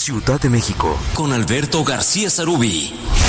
Ciudad de México, con Alberto García Sarubí.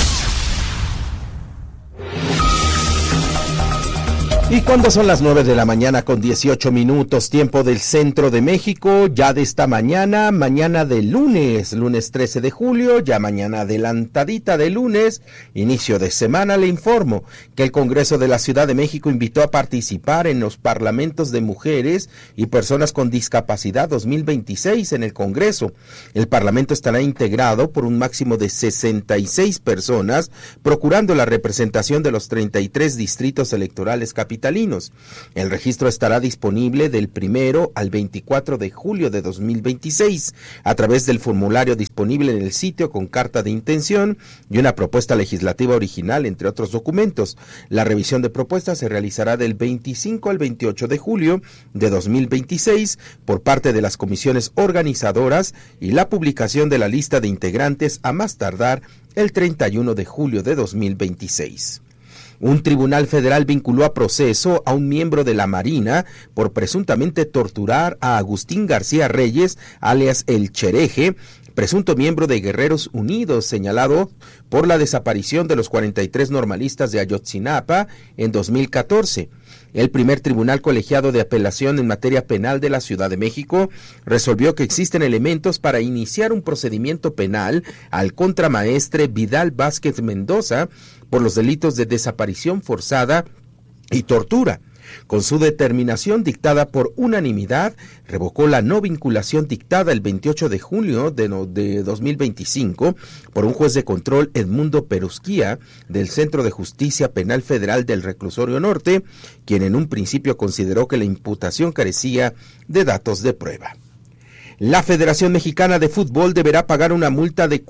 Y cuando son las 9 de la mañana con 18 minutos, tiempo del centro de México, ya de esta mañana de lunes 13 de julio, ya mañana adelantadita de lunes, inicio de semana, le informo que el Congreso de la Ciudad de México invitó a participar en los parlamentos de mujeres y personas con discapacidad 2026 en el Congreso. El Parlamento estará integrado por un máximo de 66 personas, procurando la representación de los 33 distritos electorales capitalinos. El registro estará disponible del 1 al 24 de julio de 2026 a través del formulario disponible en el sitio con carta de intención y una propuesta legislativa original, entre otros documentos. La revisión de propuestas se realizará del 25 al 28 de julio de 2026 por parte de las comisiones organizadoras y la publicación de la lista de integrantes a más tardar el 31 de julio de 2026. Un tribunal federal vinculó a proceso a un miembro de la Marina por presuntamente torturar a Agustín García Reyes, alias El Chereje, presunto miembro de Guerreros Unidos, señalado por la desaparición de los 43 normalistas de Ayotzinapa en 2014. El primer tribunal colegiado de apelación en materia penal de la Ciudad de México resolvió que existen elementos para iniciar un procedimiento penal al contramaestre Vidal Vázquez Mendoza por los delitos de desaparición forzada y tortura. Con su determinación dictada por unanimidad, revocó la no vinculación dictada el 28 de junio de 2025 por un juez de control, Edmundo Perusquía, del Centro de Justicia Penal Federal del Reclusorio Norte, quien en un principio consideró que la imputación carecía de datos de prueba. La Federación Mexicana de Fútbol deberá pagar una multa de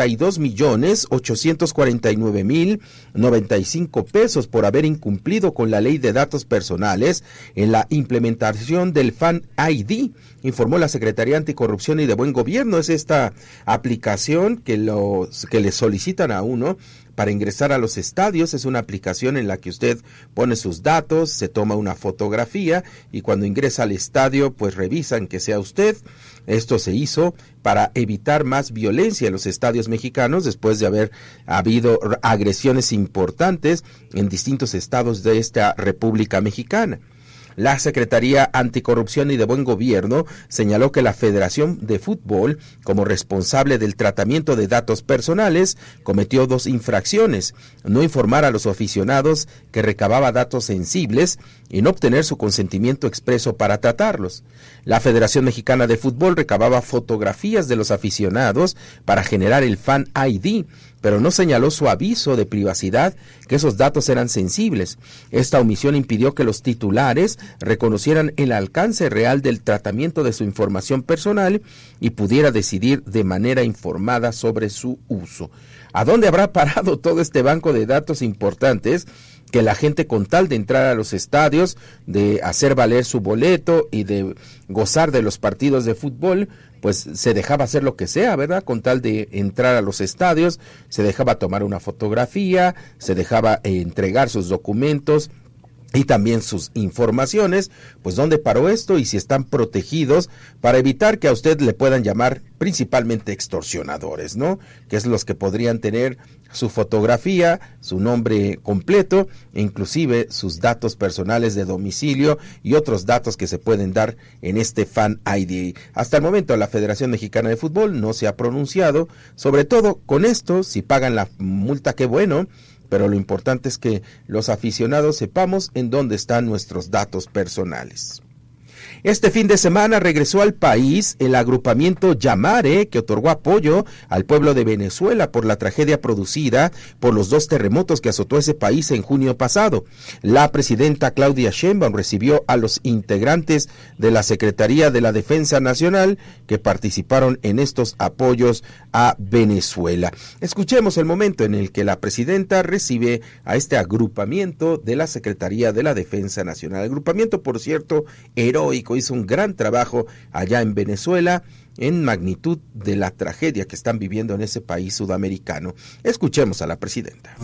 42,849,095 pesos por haber incumplido con la ley de datos personales en la implementación del Fan ID, informó la Secretaría Anticorrupción y de Buen Gobierno. Es esta aplicación que le solicitan a uno para ingresar a los estadios. Es una aplicación en la que usted pone sus datos, se toma una fotografía y cuando ingresa al estadio pues revisan que sea usted. Esto se hizo para evitar más violencia en los estadios mexicanos después de haber habido agresiones importantes en distintos estados de esta República Mexicana. La Secretaría Anticorrupción y de Buen Gobierno señaló que la Federación de Fútbol, como responsable del tratamiento de datos personales, cometió 2 infracciones: no informar a los aficionados que recababa datos sensibles y no obtener su consentimiento expreso para tratarlos. La Federación Mexicana de Fútbol recababa fotografías de los aficionados para generar el Fan ID, pero no señaló su aviso de privacidad que esos datos eran sensibles. Esta omisión impidió que los titulares reconocieran el alcance real del tratamiento de su información personal y pudiera decidir de manera informada sobre su uso. ¿A dónde habrá parado todo este banco de datos importantes que la gente, con tal de entrar a los estadios, de hacer valer su boleto y de gozar de los partidos de fútbol, pues se dejaba hacer lo que sea, ¿verdad? Con tal de entrar a los estadios, se dejaba tomar una fotografía, se dejaba entregar sus documentos y también sus informaciones? Pues ¿dónde paró esto? Y si están protegidos para evitar que a usted le puedan llamar principalmente extorsionadores, ¿no? Que es los que podrían tener su fotografía, su nombre completo, e inclusive sus datos personales de domicilio y otros datos que se pueden dar en este Fan ID. Hasta el momento la Federación Mexicana de Fútbol no se ha pronunciado, sobre todo con esto. Si pagan la multa, qué bueno, pero lo importante es que los aficionados sepamos en dónde están nuestros datos personales. Este fin de semana regresó al país el agrupamiento Yamare, que otorgó apoyo al pueblo de Venezuela por la tragedia producida por los 2 terremotos que azotó ese país en junio pasado. La presidenta Claudia Sheinbaum recibió a los integrantes de la Secretaría de la Defensa Nacional que participaron en estos apoyos a Venezuela. Escuchemos el momento en el que la presidenta recibe a este agrupamiento de la Secretaría de la Defensa Nacional. El agrupamiento, por cierto, heroico, hizo un gran trabajo allá en Venezuela en magnitud de la tragedia que están viviendo en ese país sudamericano. Escuchemos a la presidenta.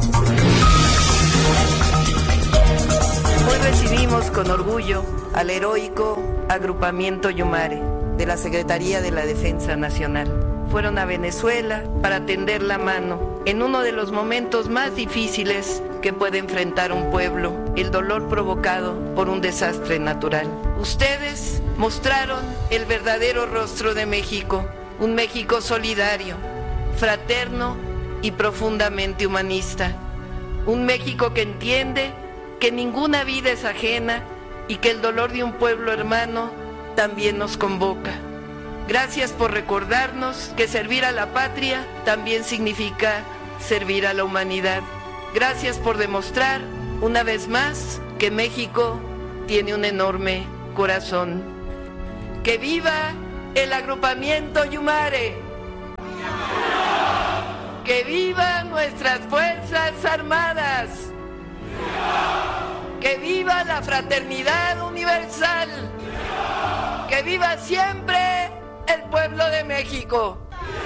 Hoy recibimos con orgullo al heroico agrupamiento Yamare de la Secretaría de la Defensa Nacional. fueron a Venezuela para tender la mano en uno de los momentos más difíciles que puede enfrentar un pueblo, el dolor provocado por un desastre natural. Ustedes mostraron el verdadero rostro de México, un México solidario, fraterno y profundamente humanista. Un México que entiende que ninguna vida es ajena y que el dolor de un pueblo hermano también nos convoca. Gracias por recordarnos que servir a la patria también significa servir a la humanidad. Gracias por demostrar una vez más que México tiene un enorme corazón. ¡Que viva el agrupamiento Yumare! ¡Que vivan nuestras Fuerzas Armadas! ¡Que viva la fraternidad universal! ¡Que viva siempre el pueblo de México!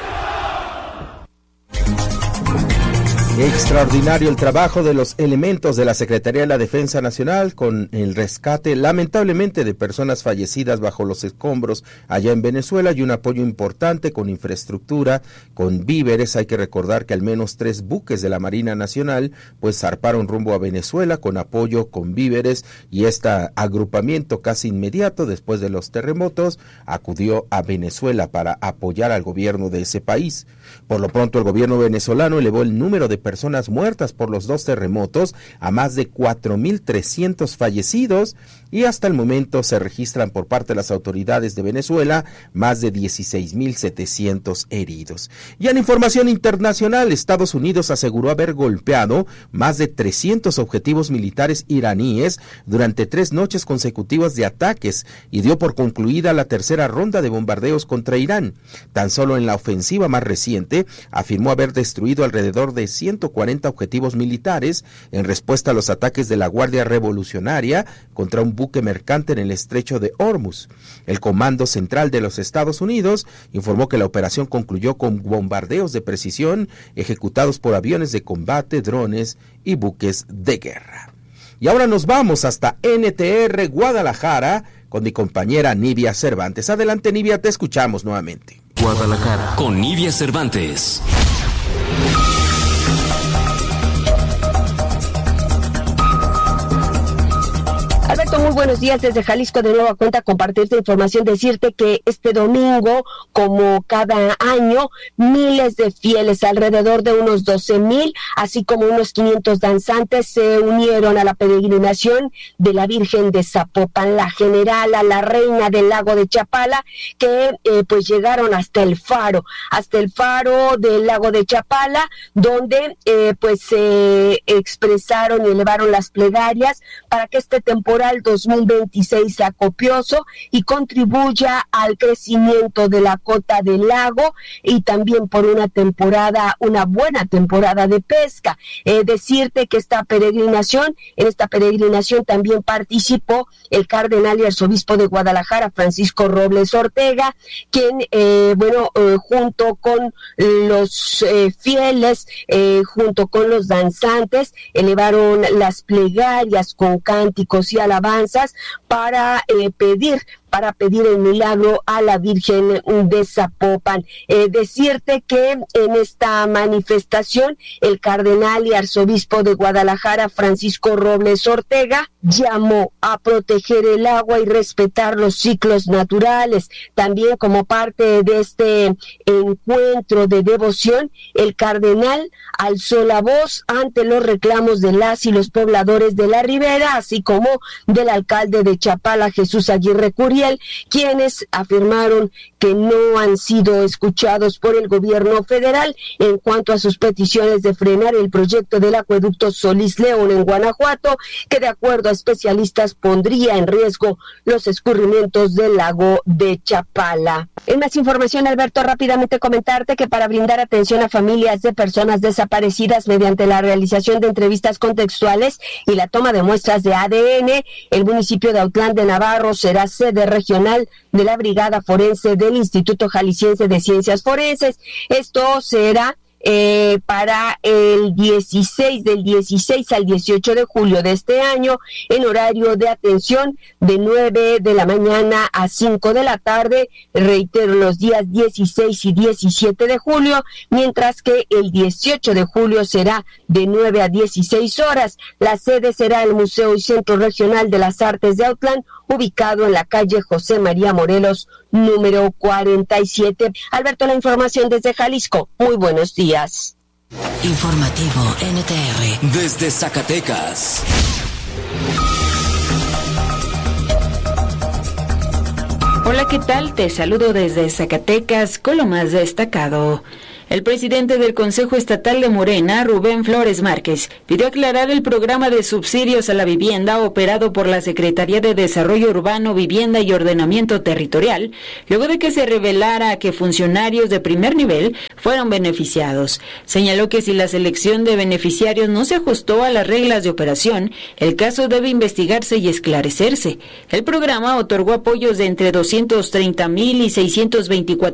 Extraordinario el trabajo de los elementos de la Secretaría de la Defensa Nacional con el rescate, lamentablemente, de personas fallecidas bajo los escombros allá en Venezuela, y un apoyo importante con infraestructura, con víveres. Hay que recordar que al menos 3 buques de la Marina Nacional pues zarparon rumbo a Venezuela con apoyo, con víveres, y este agrupamiento casi inmediato después de los terremotos acudió a Venezuela para apoyar al gobierno de ese país. Por lo pronto, el gobierno venezolano elevó el número de personas muertas por los 2 terremotos a más de 4,300 fallecidos, y hasta el momento se registran por parte de las autoridades de Venezuela más de 16,700 heridos. Y en información internacional, Estados Unidos aseguró haber golpeado más de 300 objetivos militares iraníes durante 3 noches consecutivas de ataques y dio por concluida la tercera ronda de bombardeos contra Irán. Tan solo en la ofensiva más reciente afirmó haber destruido alrededor de 140 objetivos militares en respuesta a los ataques de la Guardia Revolucionaria contra un buque mercante en el estrecho de Hormuz. El Comando Central de los Estados Unidos informó que la operación concluyó con bombardeos de precisión ejecutados por aviones de combate, drones y buques de guerra. Y ahora nos vamos hasta NTR Guadalajara con mi compañera Nivia Cervantes. Adelante, Nivia, te escuchamos nuevamente. Guadalajara con Nivia Cervantes. Alberto, muy buenos días desde Jalisco. De nueva cuenta compartirte información, decirte que este domingo, como cada año, miles de fieles, alrededor de unos 12,000, así como unos 500 danzantes, se unieron a la peregrinación de la Virgen de Zapopan, la generala, la reina del lago de Chapala, que pues llegaron hasta el faro del lago de Chapala, donde pues se expresaron y elevaron las plegarias para que este temporal 2026 sea copioso y contribuya al crecimiento de la cota del lago, y también por una buena temporada de pesca. Decirte que en esta peregrinación también participó el cardenal y arzobispo de Guadalajara, Francisco Robles Ortega, quien junto con los fieles, junto con los danzantes, elevaron las plegarias con cánticos y alabanzas para pedir el milagro a la Virgen de Zapopan. Decirte que en esta manifestación el cardenal y arzobispo de Guadalajara, Francisco Robles Ortega, llamó a proteger el agua y respetar los ciclos naturales. También, como parte de este encuentro de devoción, el cardenal alzó la voz ante los reclamos de las y los pobladores de la Ribera, así como del alcalde de Chapala, Jesús Aguirre Curiel, quienes afirmaron que no han sido escuchados por el gobierno federal en cuanto a sus peticiones de frenar el proyecto del acueducto Solís León en Guanajuato, que de acuerdo a especialistas pondría en riesgo los escurrimientos del lago de Chapala. En más información, Alberto, rápidamente comentarte que para brindar atención a familias de personas desaparecidas mediante la realización de entrevistas contextuales y la toma de muestras de ADN, el municipio de Autlán de Navarro será sede regional de la Brigada Forense del Instituto Jalisciense de Ciencias Forenses. Esto será para el 16 al 18 de julio de este año, en horario de atención de 9 de la mañana a 5 de la tarde, reitero, los días 16 y 17 de julio, mientras que el 18 de julio será de 9 a 16 horas. La sede será el Museo y Centro Regional de las Artes de Autlán, ubicado en la calle José María Morelos, número 47. Alberto, la información desde Jalisco. Muy buenos días. Informativo NTR. Desde Zacatecas. Hola, ¿qué tal? Te saludo desde Zacatecas con lo más destacado. El presidente del Consejo Estatal de Morena, Rubén Flores Márquez, pidió aclarar el programa de subsidios a la vivienda operado por la Secretaría de Desarrollo Urbano, Vivienda y Ordenamiento Territorial, luego de que se revelara que funcionarios de primer nivel fueron beneficiados. Señaló que si la selección de beneficiarios no se ajustó a las reglas de operación, el caso debe investigarse y esclarecerse. El programa otorgó apoyos de entre 230,000 y 624